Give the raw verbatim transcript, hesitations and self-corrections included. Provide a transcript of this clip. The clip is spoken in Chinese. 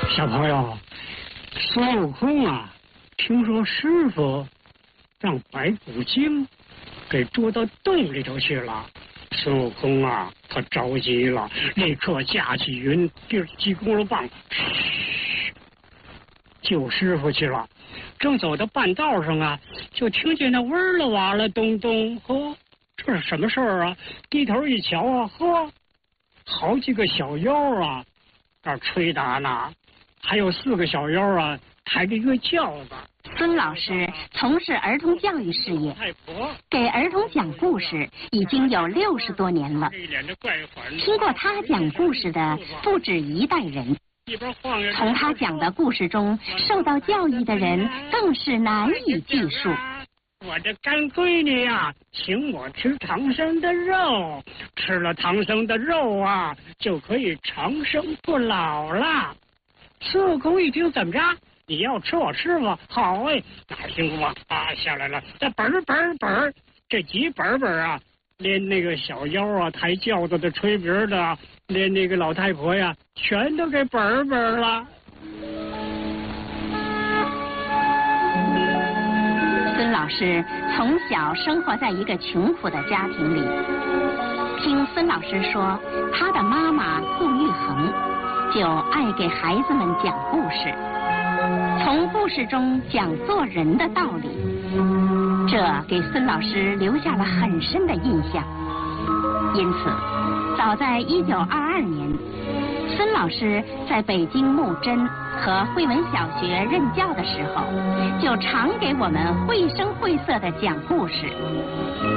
小朋友，孙悟空啊，听说师傅让白骨精给捉到洞里头去了。孙悟空啊，他着急了，立刻架起云，提起弓了棒，嘘，救师傅去了。正走到半道上啊，就听见那哇啦哇啦咚咚，呵，这是什么事儿啊？低头一瞧啊，呵，好几个小妖啊，那儿吹打呢。还有四个小妖啊，抬着一个轿子。 孙老师从事儿童教育事业，给儿童讲故事已经有六十多年了。听过他讲故事的不止一代人，从他讲的故事中受到教育的人更是难以计数。 我这干闺女呀，请我吃唐僧的肉，吃了唐僧的肉啊，就可以长生不老了。孙悟空一听，怎么着？你要吃我师傅？好哎，哪听过啊？下来了，这本儿本儿本儿，这几本本啊，连那个小妖啊、抬轿子的、吹笛的，连那个老太婆呀，全都给本儿本儿了。 孙老师从小生活在一个穷苦的家庭里，听孙老师说，他的妈妈顾玉衡就爱给孩子们讲故事，从故事中讲做人的道理，这给孙老师留下了很深的印象。因此，早在一九二二年，孙老师在北京木真和惠文小学任教的时候，就常给我们绘声绘色地讲故事。